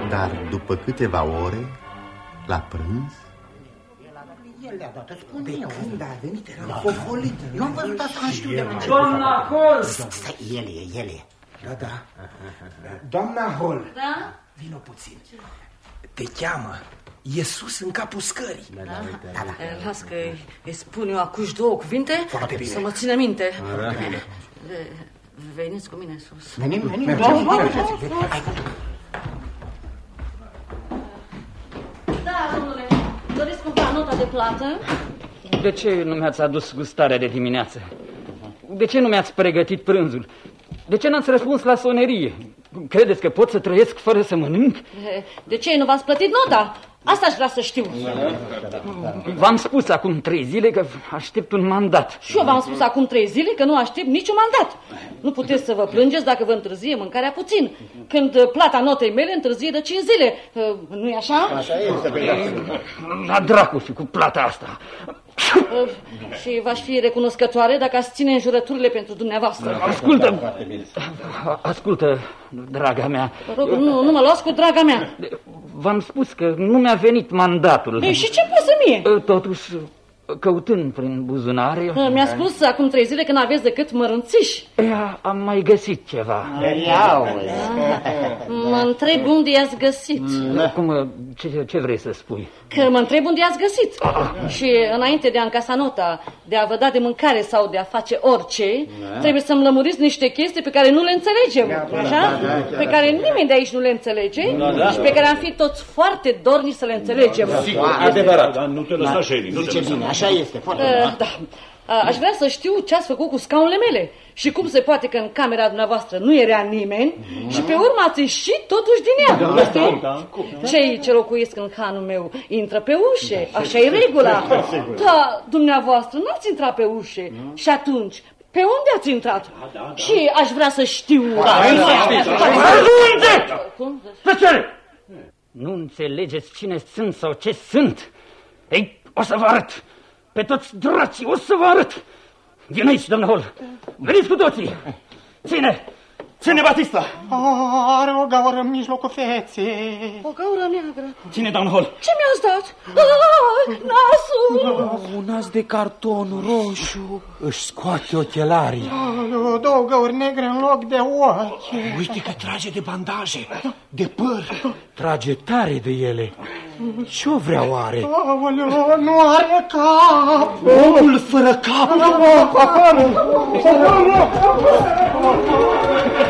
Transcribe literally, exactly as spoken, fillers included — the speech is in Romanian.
Dar după câteva ore, la prânz, el le-a dat, îți spun de eu. Când a venit, era fofolit. Eu am văzut asta, nu știu de la început. Doamna Hall! Stai, el e, el e. Da, da. Doamna Hall. Da? Vino puțin. Te cheamă. E sus în capul scării. Da, da, da, da. Las că îi spun eu acuși două cuvinte. Foarte bine. Să mă țină minte. Veniți cu mine sus. Venim, venim. Da, domnule. Doriți cumva nota de plată? De ce nu mi-ați adus gustarea de dimineață? De ce nu mi-ați pregătit prânzul? De ce n-ați răspuns la sonerie? Credeți că pot să trăiesc fără să mănânc? De ce nu v-ați plătit nota? Asta aș vrea să știu. V-am spus acum trei zile că aștept un mandat. Și eu v-am spus acum trei zile că nu aștept niciun mandat. Nu puteți să vă plângeți dacă vă întârzie mâncarea puțin, când plata notei mele întârzie de cinci zile. Nu-i așa? Așa este. La dracu și cu plata asta. Și v-aș fi recunoscătoare dacă ați ține înjurăturile pentru dumneavoastră. Ascultă, ascultă, draga mea. Vă rog, nu, nu mă luați cu draga mea. V-am spus că nu mi-a venit mandatul. Ei, și ce poate să mie? Totuși, căutând prin buzunare... Mi-a spus acum trei zile că n-aveți decât mărunțiși. Ea, am mai găsit ceva. Mă întreb unde i-ați găsit. Cum, ce, ce vrei să spui? Că mă întreb unde i-ați găsit. Și înainte de a încasa nota, de a vă da de mâncare sau de a face orice, trebuie să-mi lămuriți niște chestii pe care nu le înțelegem. Așa? Pe care nimeni de aici nu le înțelege și pe care am fi toți foarte dornici să le înțelegem. Adevărat. Nu te lăsa, Sherry. Nu te lăsa. Așa este, foarte uh, da. uh, Aș vrea să știu ce ați făcut cu scaunele mele și cum se poate că în camera dumneavoastră nu era nimeni și pe urmă ați ieșit totuși din ea. Da, da, da. Cei ce locuiesc în hanul meu intră pe ușe, așa e regula. Da, dumneavoastră nu ați intrat pe ușe și atunci pe unde ați intrat? Da, da, da. Și aș vrea să știu. Tăcere! Nu înțelegeți cine sunt sau ce sunt? Ei, o să vă arăt. Pe toți dracii o să vă arăt. Vin aici, doamnă Hall. Veniți cu toții. Ține! Ține, Batista! Are o gaură în mijlocul feței. O gaură neagră. Ține, doamnă Hall. Ce mi-ați dat? Ah, nasul! Un nas de carton roșu. Își scoate ochelarii. Două gauri negre în loc de ochi. Uite că trage de bandaje, de păr. Trage tare de ele. Ce-o vrea oare? Aoleu, nu are cap. Omul fără cap.